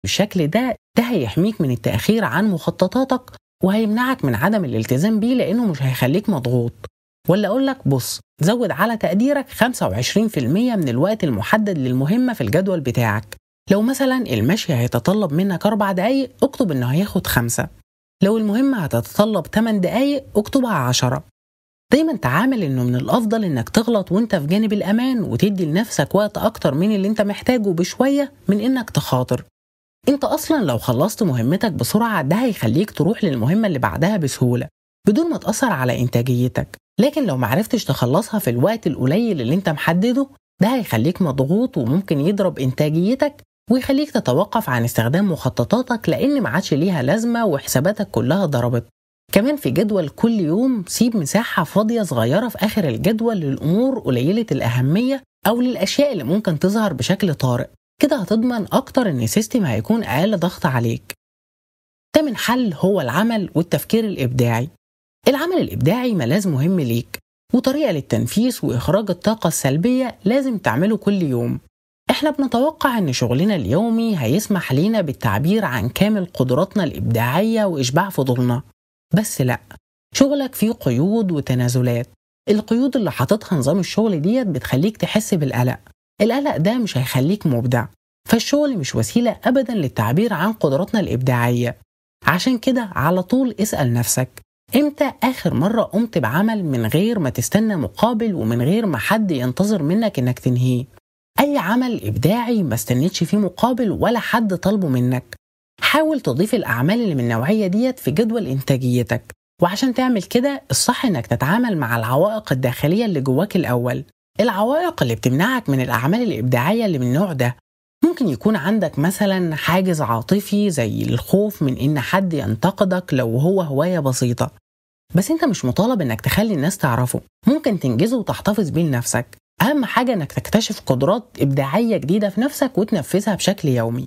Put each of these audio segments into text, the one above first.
بالشكل ده هيحميك من التأخير عن مخططاتك وهيمنعك من عدم الالتزام بيه لأنه مش هيخليك مضغوط. ولا أقولك بص، زود على تقديرك 25% من الوقت المحدد للمهمة في الجدول بتاعك. لو مثلا المشي هيتطلب منك 4 دقايق اكتب إنه هياخد 5. لو المهمة هتتطلب 8 دقايق اكتبها 10. دايما تعامل إنه من الأفضل إنك تغلط وإنت في جانب الأمان وتدي لنفسك وقت أكتر من اللي إنت محتاجه بشوية من إنك تخاطر. إنت أصلا لو خلصت مهمتك بسرعة ده هيخليك تروح للمهمة اللي بعدها بسهولة بدون ما تأثر على إنتاجيتك. لكن لو معرفتش تخلصها في الوقت القليل اللي إنت محدده ده هيخليك مضغوط وممكن يضرب إنتاجيتك ويخليك تتوقف عن استخدام مخططاتك لأن ما عادش ليها لازمة وحساباتك كلها ضربت. كمان في جدول كل يوم سيب مساحة فاضية صغيرة في آخر الجدول للأمور قليلة الأهمية أو للأشياء اللي ممكن تظهر بشكل طارئ. كده هتضمن أكتر إن السيستم هيكون أقل ضغط عليك. تامن حل هو العمل والتفكير الإبداعي. العمل الإبداعي ملاذ مهم ليك وطريقة للتنفيس وإخراج الطاقة السلبية لازم تعمله كل يوم. إحنا بنتوقع إن شغلنا اليومي هيسمح لينا بالتعبير عن كامل قدراتنا الإبداعية وإشباع فضولنا. بس لأ، شغلك فيه قيود وتنازلات. القيود اللي حاططها نظام الشغل ديت بتخليك تحس بالقلق. القلق ده مش هيخليك مبدع، فالشغل مش وسيلة أبدا للتعبير عن قدراتنا الإبداعية. عشان كده على طول اسأل نفسك إمتى آخر مرة قمت بعمل من غير ما تستنى مقابل ومن غير ما حد ينتظر منك إنك تنهيه. أي عمل إبداعي ما استنيتش فيه مقابل ولا حد طلبه منك. حاول تضيف الأعمال اللي من النوعية ديت في جدول إنتاجيتك. وعشان تعمل كده الصح إنك تتعامل مع العوائق الداخلية اللي جواك الأول. العوائق اللي بتمنعك من الأعمال الإبداعية اللي من النوع ده ممكن يكون عندك مثلا حاجز عاطفي زي الخوف من إن حد ينتقدك لو هو هواية بسيطة بس أنت مش مطالب إنك تخلي الناس تعرفه. ممكن تنجزه وتحتفظ بيه لنفسك. أهم حاجة إنك تكتشف قدرات إبداعية جديدة في نفسك وتنفذها بشكل يومي.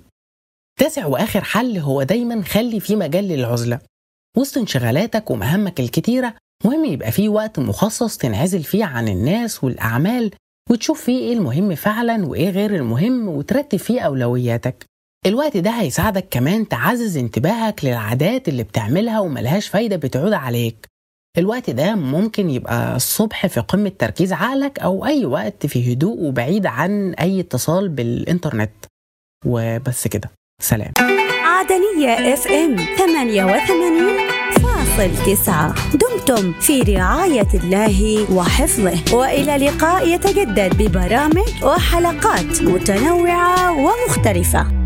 9 وآخر حل هو دايما خلي فيه مجال للعزلة. وسط انشغالاتك ومهامك الكتيرة مهم يبقى فيه وقت مخصص تنعزل فيه عن الناس والأعمال وتشوف فيه إيه المهم فعلا وإيه غير المهم وترتب فيه أولوياتك. الوقت ده هيساعدك كمان تعزز انتباهك للعادات اللي بتعملها وملهاش فايدة بتعود عليك. الوقت ده ممكن يبقى الصبح في قمة تركيز عقلك أو أي وقت في هدوء وبعيد عن أي اتصال بالإنترنت. وبس كده، سلام. عدنية FM 88.9 دمتم في رعاية الله وحفظه، وإلى لقاء يتجدد ببرامج وحلقات متنوعة ومختلفة.